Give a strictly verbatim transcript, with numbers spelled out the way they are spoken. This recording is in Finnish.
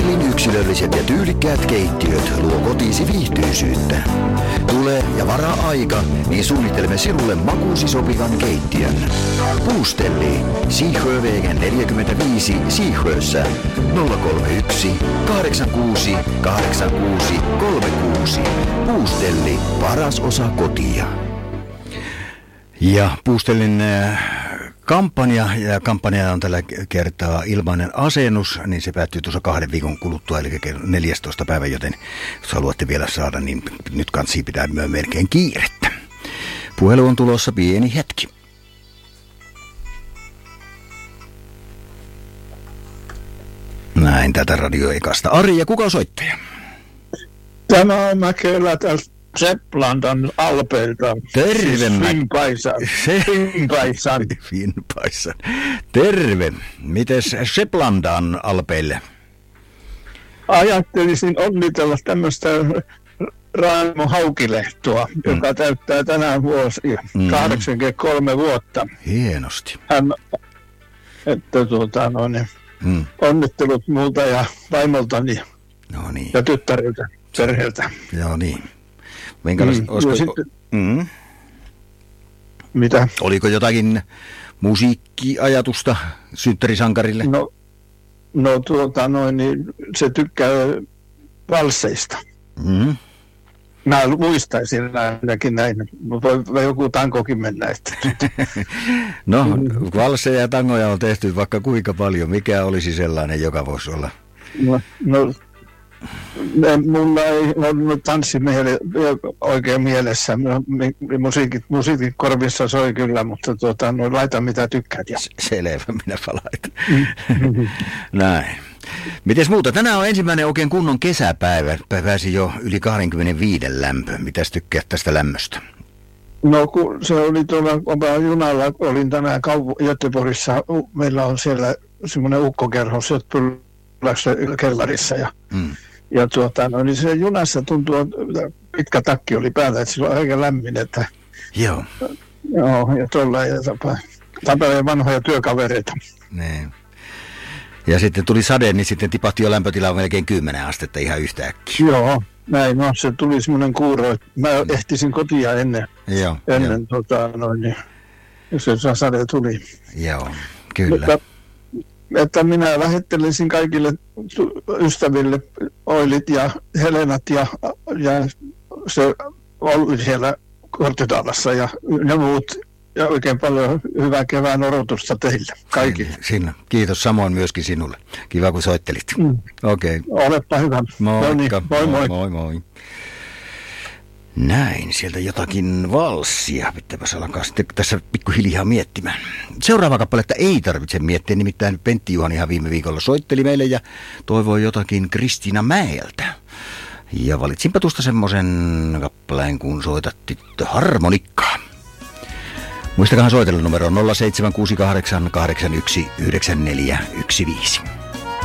Puustellin yksilölliset ja tyylikkäät keittiöt luo kotiisi viihtyisyyttä. Tule ja varaa aika, niin suunnittelemme sinulle makuusi sopivan keittiön. Puustelli, Siihöövegen neljäkymmentäviisi Siihöössä nolla kolme yksi kahdeksan kuusi kahdeksan kuusi kolme kuusi. Puustelli, paras osa kotia. Ja Puustellin äh, kampanja, ja kampanja on tällä kertaa ilmainen asennus, niin se päättyy tuossa kahden viikon kuluttua, eli neljästoista päivä, joten jos haluatte vielä saada, niin nyt kansi pitää myös melkein kiirettä. Puhelu on tulossa pieni hetki. Näin tätä radioekasta. Ari, ja kuka on soittaja? Tämä on Mäkelä täältä Seplandan Alpeilta. Terve, siis Finnpaisan. Se... Finnpaisan. Finnpaisan. Terve. Mites Seplandan Alpeille? Ajattelisin onnitella tämmöistä Raimo Haukilehtoa, mm. joka täyttää tänään vuosi mm. kahdeksankymmentäkolme vuotta. Hienosti. Hän, että tuota, no, niin, mm. onnittelut multa ja vaimoltani no niin. ja tyttäriltä, perheeltä. Joo niin. Minkälaista, mm. olisiko... sitten... mm. Mitä? Oliko jotakin musiikkiajatusta synttärisankarille? No, no tuota noin, niin se tykkää valseista. Mm. Mä muistaisin ainakin näin. Voi, voi joku tankokin mennä. No, valseja ja tangoja on tehty vaikka kuinka paljon. Mikä olisi sellainen, joka voisi olla? No, no mulla ei ollut tanssi oikein mielessä. Musiikit, musiikit korvissa soi kyllä, mutta tuota, no, laita mitä tykkäät. Ja. Selvä, minäpä laitan. Näin. Mites muuta? Tänään on ensimmäinen oikein kunnon kesäpäivä. Pääsi jo yli kaksikymmentäviisi lämpö. Mitäs tykkäät tästä lämmöstä? No kun se oli tuolla junalla, olin tänään kaup- Göteborgissa. Meillä on siellä semmoinen ukkokerhos kellarissa. Ja, mm. ja tuota, no, niin se junassa tuntuu, pitkä takki oli päällä, että sillä on aika lämmin. Että, joo. Joo, ja tuolla ja tapa, tapalee vanhoja työkavereita. Niin. Ja sitten tuli sade, niin sitten tipahti jo lämpötila melkein kymmenen astetta ihan yhtäkkiä. Joo, näin no, se tuli semmoinen kuuro, että mä ehtisin kotia ennen, joo, ennen jo. Tota, noin, niin se sade tuli. Joo, kyllä. Mutta, että minä lähettelisin kaikille ystäville Oilit ja Helenat ja, ja se oli siellä Korttitaalassa ja ne muut. Ja oikein paljon hyvää kevään odotusta teille kaikille. Sinä. Kiitos samoin myöskin sinulle. Kiva kun soittelit. Mm. Okei. Okay. Olepa hyvä. Moikka. Moi moi. Moi moi. Näin, sieltä jotakin valssia. Pitääpäs alkaa sitten tässä pikkuhiljaa miettimään. Seuraava kappaletta ei tarvitse miettiä, nimittäin Pentti Juhani ihan viime viikolla soitteli meille ja toivoi jotakin Kristiina Mäeltä. Ja valitsinpä tuosta semmoisen kappaleen, kun soitat tyttö harmonikkaa. Muistakahan soitella numero nolla seitsemän kuusi kahdeksan kahdeksan yksi yhdeksän neljä yksi viisi.